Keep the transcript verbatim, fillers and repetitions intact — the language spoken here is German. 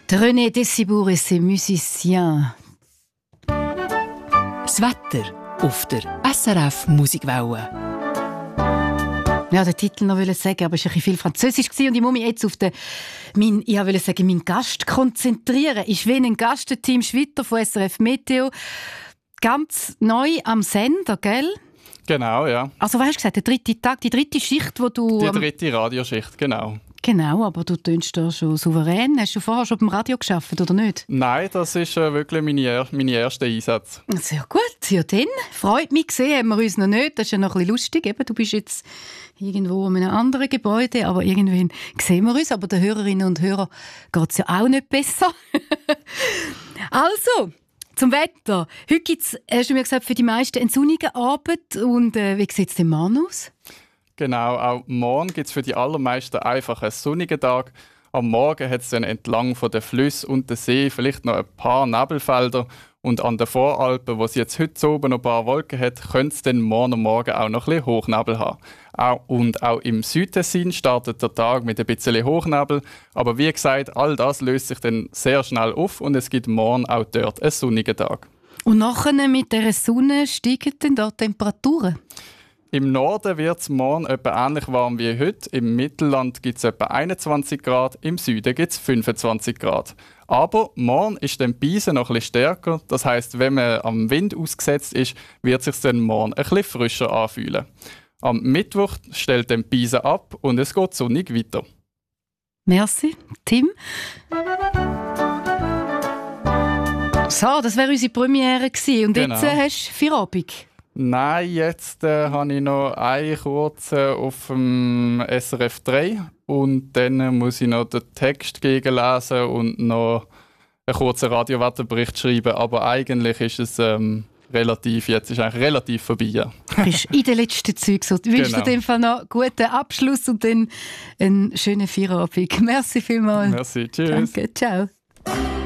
René Dessibour et ses musiciens. Das Wetter auf der S R F Musikwelle. Ja, den Titel noch wollte sagen, aber es war ein bisschen viel Französisch und ich muss mich jetzt auf den, mein, ich wollte sagen, meinen Gast konzentrieren. Ich bin ein Gastenteam Schwitter von S R F Meteo, ganz neu am Sender, gell? Genau, ja. Also, was hast du gesagt, der dritte Tag, die dritte Schicht, wo du... Die dritte Radioschicht, genau. Genau, aber du tönst da schon souverän. Hast du vorher schon beim Radio gearbeitet, oder nicht? Nein, das ist äh, wirklich meine, er meine erste Einsatz. Sehr gut, ja dann. Freut mich, gesehen haben wir uns noch nicht. Das ist ja noch ein bisschen lustig. Eben, du bist jetzt irgendwo in einem anderen Gebäude, aber irgendwann sehen wir uns. Aber den Hörerinnen und Hörern geht es ja auch nicht besser. Also, zum Wetter. Heute gibt es, hast du mir gesagt, für die meisten einen sonnigen Abend. Und äh, wie sieht es denn morgen aus? Genau, auch morgen gibt es für die allermeisten einfach einen sonnigen Tag. Am Morgen hat es dann entlang von den Flüssen und den See vielleicht noch ein paar Nebelfelder. Und an den Voralpen, wo es jetzt heute oben noch ein paar Wolken hat, könnte es dann morgen und morgen auch noch ein bisschen Hochnebel haben. Auch, und auch im Südtessin startet der Tag mit ein bisschen Hochnebel. Aber wie gesagt, all das löst sich dann sehr schnell auf und es gibt morgen auch dort einen sonnigen Tag. Und nachher mit dieser Sonne steigen dann dort die Temperaturen? Im Norden wird es morgen etwa ähnlich warm wie heute. Im Mittelland gibt es etwa einundzwanzig Grad, im Süden gibt es fünfundzwanzig Grad. Aber morgen ist dann die Beise noch etwas stärker. Das heisst, wenn man am Wind ausgesetzt ist, wird es sich dann morgen ein bisschen frischer anfühlen. Am Mittwoch stellt dann die Beise ab und es geht sonnig weiter. Merci, Tim. So, das wäre unsere Premiere gewesen. Und Genau. Jetzt äh, hast du Feierabend. Nein, jetzt äh, habe ich noch einen kurzen auf dem S R F drei und dann muss ich noch den Text gegenlesen und noch einen kurzen Radiowetterbericht schreiben. Aber eigentlich ist es ähm, relativ, jetzt ist eigentlich relativ vorbei. Ja. Du bist in den letzten Zügen. So. Ich wünsche Genau. dir in dem Fall noch einen guten Abschluss und dann einen schönen Feierabend. Merci vielmals. Merci, tschüss. Danke, ciao.